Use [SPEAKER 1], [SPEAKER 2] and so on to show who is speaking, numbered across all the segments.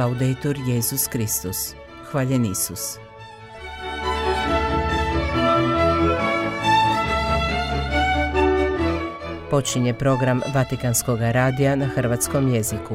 [SPEAKER 1] Laudetur Jesus Kristus. Hvaljen Isus. Počinje program Vatikanskog radija na hrvatskom jeziku.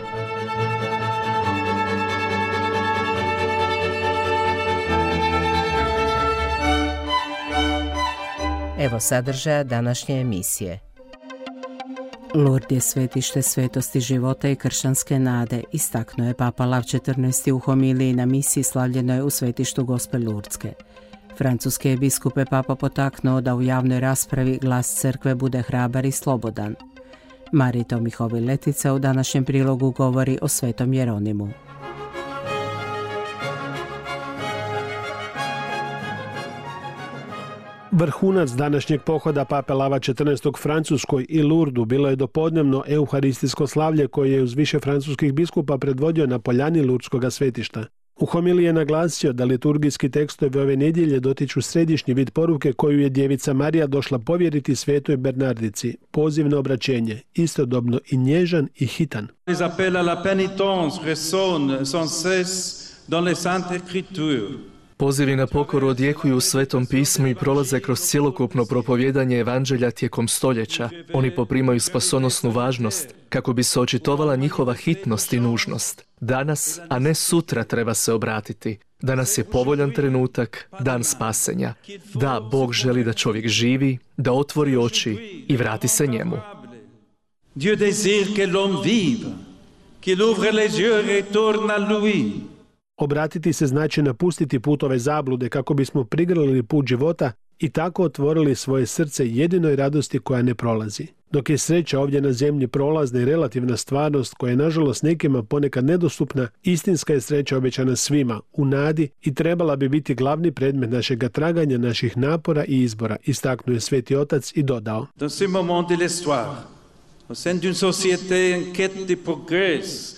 [SPEAKER 1] Evo sadržaja današnje emisije. Lourdes je svetište svetosti života i kršćanske nade, istaknuo je Papa Lav XIV. U homiliji na misiji slavljenoj u svetištu Gospe Lurdske. Francuske biskupe Papa potaknuo da u javnoj raspravi glas crkve bude hrabar i slobodan. Marito Mihovil Letica u današnjem prilogu govori o svetom Jeronimu.
[SPEAKER 2] Vrhunac današnjeg pohoda Pape Lava XIV. Francuskoj i Lurdu bilo je dopodnevno euharistijsko slavlje koje je uz više francuskih biskupa predvodio na poljani Lurdskoga svetišta. U homiliji je naglasio da liturgijski tekstovi ove nedjelje dotiču središnji vid poruke koju je djevica Marija došla povjeriti svetoj Bernardici, poziv na obraćenje, istodobno i nježan i hitan.
[SPEAKER 3] Les appels à la pénitence résonnent sans cesse dans les saintes écritures.
[SPEAKER 4] Pozivi na pokoru odjekuju u Svetom pismu i prolaze kroz cjelokupno propovijedanje evanđelja tijekom stoljeća. Oni poprimaju spasonosnu važnost kako bi se očitovala njihova hitnost i nužnost. Danas, a ne sutra, treba se obratiti. Danas je povoljan trenutak, dan spasenja. Da, Bog želi da čovjek živi, da otvori oči i vrati se njemu.
[SPEAKER 3] Dieu désire que l'homme vive, qu'il ouvre les yeux et retourne à lui.
[SPEAKER 2] Obratiti se znači napustiti putove zablude kako bismo prigrlili put života i tako otvorili svoje srce jedinoj radosti koja ne prolazi. Dok je sreća ovdje na zemlji prolazna i relativna stvarnost koja je nažalost nekima ponekad nedostupna, istinska je sreća obećana svima, u nadi i trebala bi biti glavni predmet našega traganja, naših napora i izbora, istaknuo je Sveti Otac i dodao.
[SPEAKER 3] Dans ce moment de l'histoire, au sein d'une société en quête de progrès,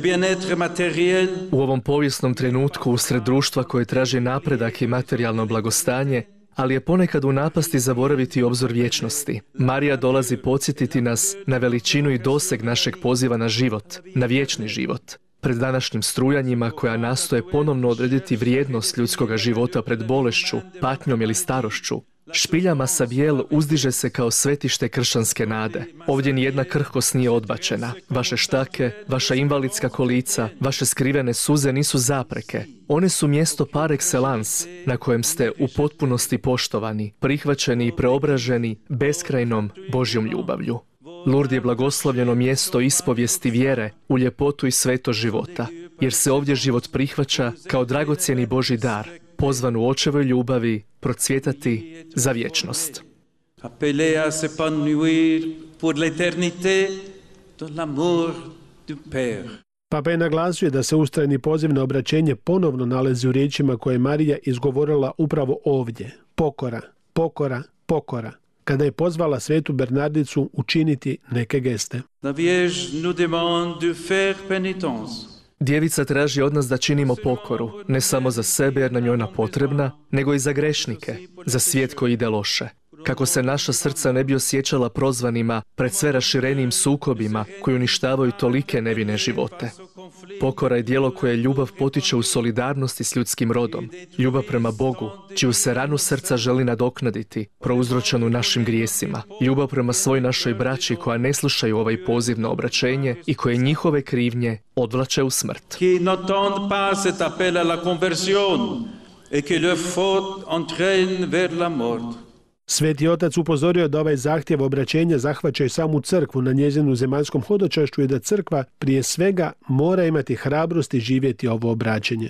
[SPEAKER 4] u ovom povijesnom trenutku usred društva koje traži napredak i materijalno blagostanje, ali je ponekad u napasti zaboraviti obzor vječnosti. Marija dolazi podsjetiti nas na veličinu i doseg našeg poziva na život, na vječni život. Pred današnjim strujanjima koja nastoje ponovno odrediti vrijednost ljudskoga života pred bolešću, patnjom ili starošću, špiljama sa Bijel uzdiže se kao svetište kršćanske nade. Ovdje nijedna krhkost nije odbačena. Vaše štake, vaša invalidska kolica, vaše skrivene suze nisu zapreke. One su mjesto par excellence na kojem ste u potpunosti poštovani, prihvaćeni i preobraženi beskrajnom Božjom ljubavlju. Lourdes je blagoslovljeno mjesto ispovijesti vjere u ljepotu i svetost života, jer se ovdje život prihvaća kao dragocjeni Božji dar, pozvan u očevoj ljubavi procvjetati za vječnost.
[SPEAKER 3] Appelé à s'épanouir pour l'éternité dans l'amour du Père.
[SPEAKER 2] Papa je naglasio da se ustrajni poziv na obraćenje ponovno nalazi u riječima koje je Marija izgovorila upravo ovdje. Pokora, pokora, pokora. Kada je pozvala svetu Bernardicu učiniti neke geste.
[SPEAKER 3] La Vierge nous demande de faire pénitence.
[SPEAKER 4] Djevica traži od nas da činimo pokoru, ne samo za sebe jer nam je ona potrebna, nego i za grešnike, za svijet koji ide loše. Kako se naša srca ne bi osjećala prozvanima pred sve raširenijim sukobima koji uništavaju tolike nevine živote. Pokora je djelo koje ljubav potiče u solidarnosti s ljudskim rodom, ljubav prema Bogu, čiju se ranu srca želi nadoknaditi, prouzročenu našim grijesima, ljubav prema svoj našoj braći koja ne slušaju ovaj poziv na obraćenje i koje njihove krivnje odvlače u smrt.
[SPEAKER 3] Qui n'entendent pas cet appel à la conversion et que leur faute entraîne vers la mort.
[SPEAKER 2] Sveti Otac upozorio da ovaj zahtjev obraćenja zahvaća i samu crkvu na njezinu zemaljskom hodočašću i da crkva prije svega mora imati hrabrosti živjeti ovo obraćenje.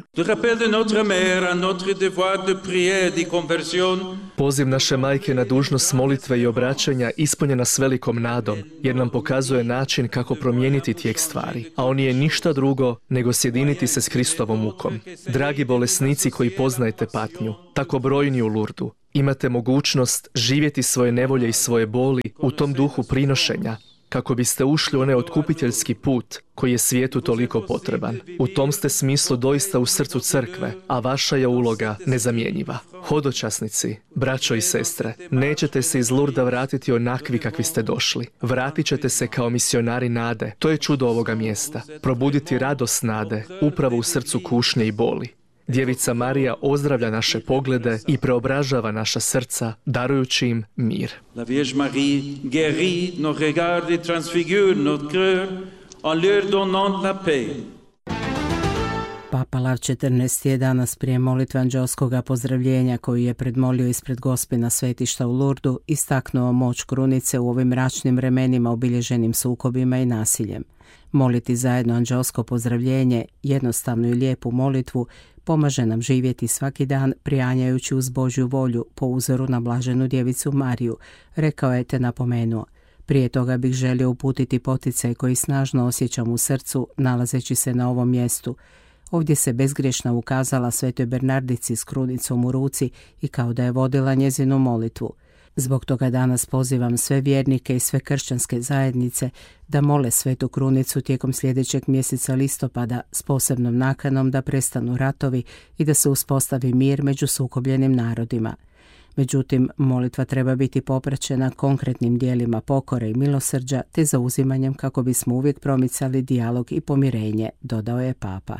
[SPEAKER 4] Poziv naše majke na dužnost molitve i obraćanja ispunjena s velikom nadom, jer nam pokazuje način kako promijeniti tijek stvari, a on je ništa drugo nego sjediniti se s Kristovom mukom. Dragi bolesnici koji poznajete patnju, tako brojni u Lurdu, imate mogućnost živjeti svoje nevolje i svoje boli u tom duhu prinošenja, kako biste ušli u onaj otkupiteljski put koji je svijetu toliko potreban. U tom ste smislu doista u srcu crkve, a vaša je uloga nezamjenjiva. Hodočasnici, braćo i sestre, nećete se iz Lurda vratiti onakvi kakvi ste došli. Vratit ćete se kao misionari nade. To je čudo ovoga mjesta. Probuditi radost nade, upravo u srcu kušnje i boli. Djevica Marija ozdravlja naše poglede i preobražava naša srca, darujući im mir.
[SPEAKER 3] La Vierge Marie guérit nos regards et transfigure notre cœur en leur donnant la paix.
[SPEAKER 1] Papa Lav XIV je danas prije molitve anđelskoga pozdravljenja koju je predmolio ispred Gospina svetišta u Lurdu istaknuo moć krunice u ovim mračnim vremenima obilježenim sukobima i nasiljem. Moliti zajedno anđelsko pozdravljenje, jednostavnu i lijepu molitvu, pomaže nam živjeti svaki dan prijanjajući uz Božju volju po uzoru na blaženu djevicu Mariju, rekao je te napomenuo. Prije toga bih želio uputiti poticaj koji snažno osjećam u srcu nalazeći se na ovom mjestu. Ovdje se bezgriješna ukazala svetoj Bernardici s krunicom u ruci i kao da je vodila njezinu molitvu. Zbog toga danas pozivam sve vjernike i sve kršćanske zajednice da mole svetu krunicu tijekom sljedećeg mjeseca listopada s posebnom nakanom da prestanu ratovi i da se uspostavi mir među sukobljenim narodima. Međutim, molitva treba biti popraćena konkretnim dijelima pokore i milosrđa te zauzimanjem kako bismo uvijek promicali dijalog i pomirenje, dodao je Papa.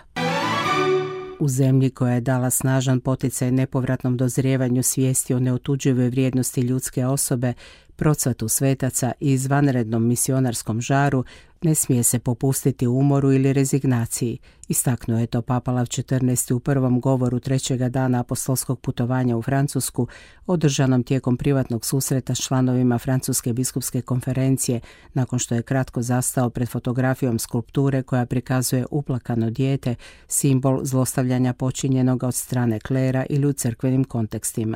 [SPEAKER 1] U zemlji koja je dala snažan poticaj nepovratnom dozrijevanju svijesti o neotuđivoj vrijednosti ljudske osobe, procvatu svetaca i izvanrednom misionarskom žaru, ne smije se popustiti umoru ili rezignaciji, istaknuo je to Papa Lav XIV u prvom govoru trećega dana apostolskog putovanja u Francusku, održanom tijekom privatnog susreta s članovima Francuske biskupske konferencije, nakon što je kratko zastao pred fotografijom skulpture koja prikazuje uplakano dijete, simbol zlostavljanja počinjenog od strane klera ili u crkvenim kontekstima.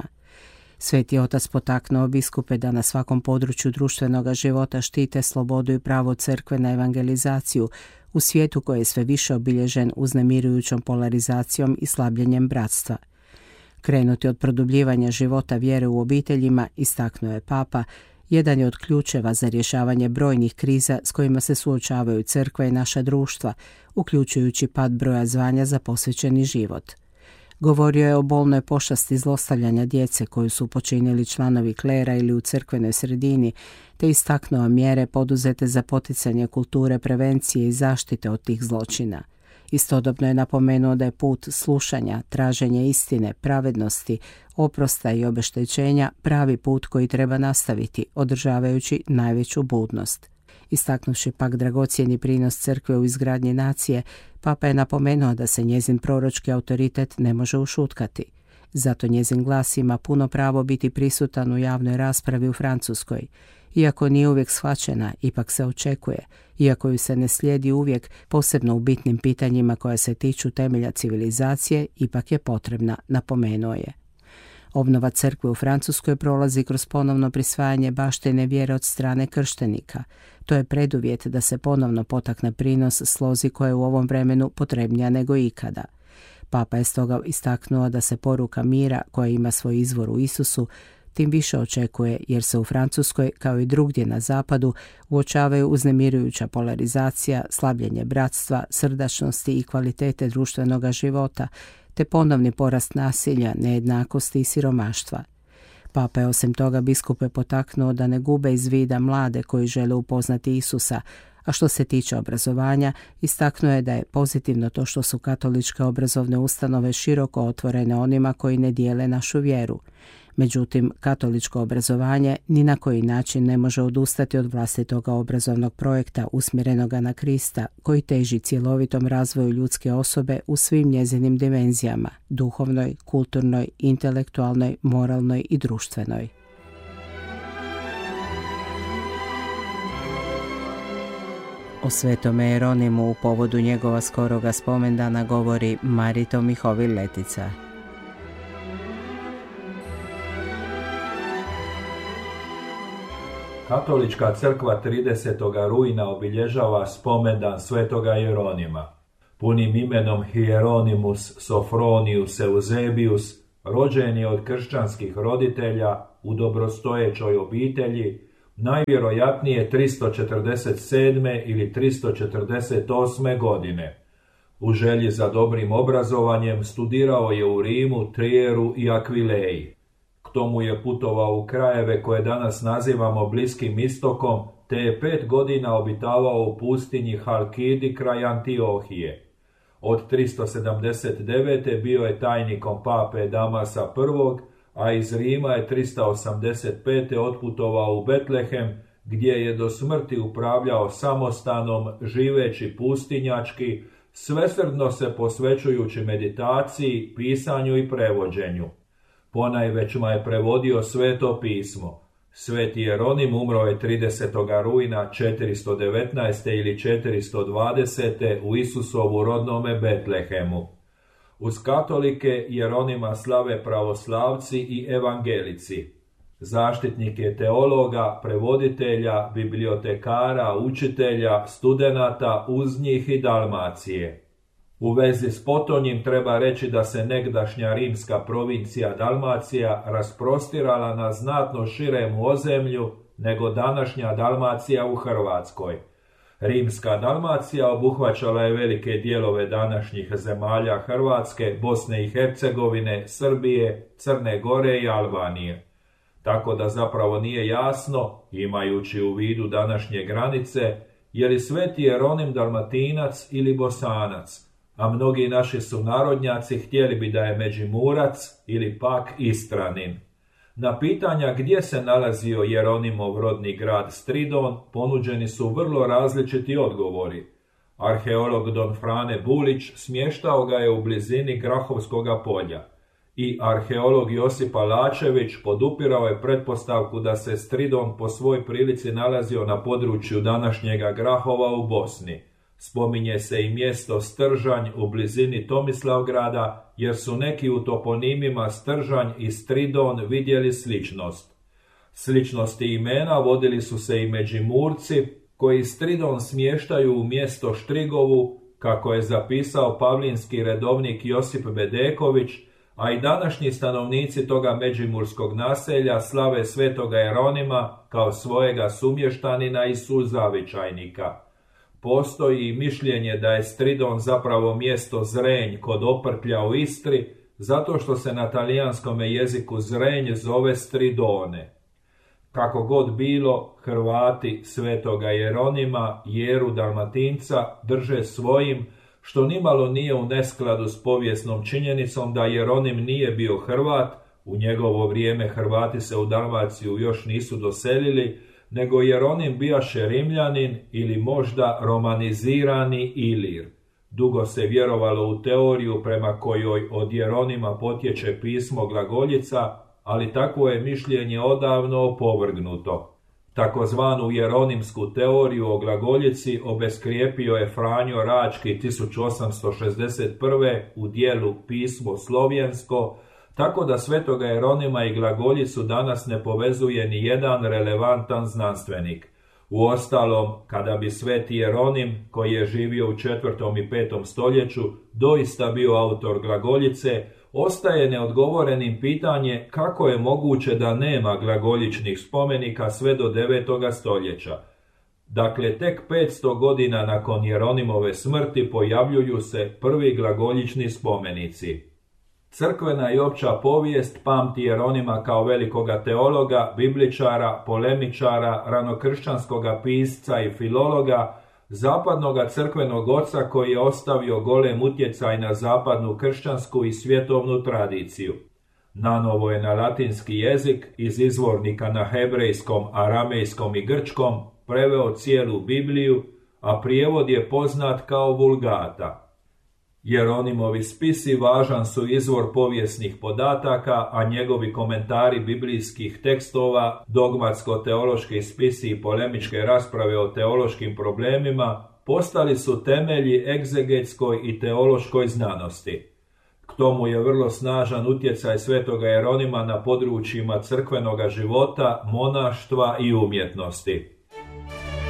[SPEAKER 1] Sveti otac potaknuo biskupe da na svakom području društvenog života štite slobodu i pravo crkve na evangelizaciju u svijetu koji je sve više obilježen uznemirujućom polarizacijom i slabljenjem bratstva. Krenuti od produbljivanja života vjere u obiteljima, istaknuo je Papa, jedan je od ključeva za rješavanje brojnih kriza s kojima se suočavaju crkva i naša društva, uključujući pad broja zvanja za posvećeni život. Govorio je o bolnoj pošasti zlostavljanja djece koju su počinili članovi klera ili u crkvenoj sredini, te istaknuo mjere poduzete za poticanje kulture prevencije i zaštite od tih zločina. Istodobno je napomenuo da je put slušanja, traženja istine, pravednosti, oprosta i obeštećenja pravi put koji treba nastaviti, održavajući najveću budnost. Istaknuvši pak dragocjeni prinos crkve u izgradnji nacije, Papa je napomenuo da se njezin proročki autoritet ne može ušutkati. Zato njezin glas ima puno pravo biti prisutan u javnoj raspravi u Francuskoj. Iako nije uvijek shvaćena, ipak se očekuje, iako ju se ne slijedi uvijek, posebno u bitnim pitanjima koja se tiču temelja civilizacije, ipak je potrebna, napomenuo je. Obnova crkve u Francuskoj prolazi kroz ponovno prisvajanje baštine vjere od strane krštenika. To je preduvjet da se ponovno potakne prinos slozi koja je u ovom vremenu potrebnija nego ikada. Papa je stoga istaknuo da se poruka mira koja ima svoj izvor u Isusu tim više očekuje jer se u Francuskoj kao i drugdje na zapadu uočavaju uznemirujuća polarizacija, slabljenje bratstva, srdačnosti i kvalitete društvenoga života, te ponovni porast nasilja, nejednakosti i siromaštva. Papa je osim toga biskupe potaknuo da ne gube iz vida mlade koji žele upoznati Isusa, a što se tiče obrazovanja, istaknuo je da je pozitivno to što su katoličke obrazovne ustanove široko otvorene onima koji ne dijele našu vjeru. Međutim, katoličko obrazovanje ni na koji način ne može odustati od vlastitoga obrazovnog projekta usmjerenoga na Krista, koji teži cjelovitom razvoju ljudske osobe u svim njezinim dimenzijama, duhovnoj, kulturnoj, intelektualnoj, moralnoj i društvenoj. O svetome Jeronimu u povodu njegova skoroga spomendana govori Marito Mihovil Letica.
[SPEAKER 5] Katolička crkva 30. rujna obilježava spomendan svetoga Jeronima. Punim imenom Hieronymus Sophronius Eusebius rođen je od kršćanskih roditelja u dobrostojećoj obitelji najvjerojatnije 347. ili 348. godine. U želji za dobrim obrazovanjem studirao je u Rimu, Trijeru i Akvileji. K tomu je putovao u krajeve koje danas nazivamo Bliskim istokom, te je 5 godina obitavao u pustinji Halkidi kraj Antiohije. Od 379. bio je tajnikom pape Damasa I, a iz Rima je 385. otputovao u Betlehem, gdje je do smrti upravljao samostanom, živeći pustinjački, svesrdno se posvećujući meditaciji, pisanju i prevođenju. Ponajvećma je prevodio Sveto pismo. Sveti Jeronim umro je 30. rujna 419. ili 420. u Isusovu rodnome Betlehemu. Uz katolike Jeronima slave pravoslavci i evangelici. Zaštitnik je teologa, prevoditelja, bibliotekara, učitelja, studenata, uz njih i Dalmacije. U vezi s potonjim treba reći da se negdašnja rimska provincija Dalmacija rasprostirala na znatno širem ozemlju nego današnja Dalmacija u Hrvatskoj. Rimska Dalmacija obuhvaćala je velike dijelove današnjih zemalja Hrvatske, Bosne i Hercegovine, Srbije, Crne Gore i Albanije. Tako da zapravo nije jasno, imajući u vidu današnje granice, je li Sveti Jeronim Dalmatinac ili Bosanac, a mnogi naši sunarodnjaci htjeli bi da je Međimurac ili pak Istranin. Na pitanja gdje se nalazio Jeronimov rodni grad Stridon ponuđeni su vrlo različiti odgovori. Arheolog Don Frane Bulić smještao ga je u blizini Grahovskoga polja i arheolog Josip Lačević podupirao je pretpostavku da se Stridon po svoj prilici nalazio na području današnjega Grahova u Bosni. Spominje se i mjesto Stržanj u blizini Tomislavgrada, jer su neki u toponimima Stržanj i Stridon vidjeli sličnost. Sličnosti imena vodili su se i Međimurci, koji Stridon smještaju u mjesto Štrigovu, kako je zapisao pavlinski redovnik Josip Bedeković, a i današnji stanovnici toga međimurskog naselja slave Svetoga Jeronima kao svojega sumještanina i suzavičajnika. Postoji mišljenje da je Stridon zapravo mjesto Zrenj kod Oprtlja u Istri, zato što se na talijanskom jeziku Zrenj zove Stridone. Kako god bilo, Hrvati Svetoga Jeronima, Jeru Dalmatinca, drže svojim, što nimalo nije u neskladu s povijesnom činjenicom da Jeronim nije bio Hrvat, u njegovo vrijeme Hrvati se u Dalmaciju još nisu doselili, nego Jeronim bijaše Rimljanin ili možda romanizirani Ilir. Dugo se vjerovalo u teoriju prema kojoj od Jeronima potječe pismo glagoljica, ali takvo je mišljenje odavno opovrgnuto. Takozvanu jeronimsku teoriju o glagoljici obeskrijepio je Franjo Rački 1861. u dijelu Pismo slovensko, tako da Svetoga Jeronima i glagoljicu danas ne povezuje ni jedan relevantan znanstvenik. Uostalom, kada bi Sveti Jeronim, koji je živio u 4. i 5. stoljeću, doista bio autor glagoljice, ostaje neodgovorenim pitanje kako je moguće da nema glagoljičnih spomenika sve do 9. stoljeća. Dakle, tek 500 godina nakon Jeronimove smrti pojavljuju se prvi glagoljični spomenici. Crkvena i opća povijest pamti Jeronima kao velikoga teologa, bibličara, polemičara, ranokršćanskoga pisca i filologa, zapadnoga crkvenog oca koji je ostavio golem utjecaj na zapadnu kršćansku i svjetovnu tradiciju. Nanovo je na latinski jezik iz izvornika na hebrejskom, aramejskom i grčkom preveo cijelu Bibliju, a prijevod je poznat kao Vulgata. Jeronimovi spisi važan su izvor povijesnih podataka, a njegovi komentari biblijskih tekstova, dogmatsko-teološki spisi i polemičke rasprave o teološkim problemima postali su temelji egzegetskoj i teološkoj znanosti. K tomu je vrlo snažan utjecaj Svetoga Jeronima na područjima crkvenoga života, monaštva i umjetnosti.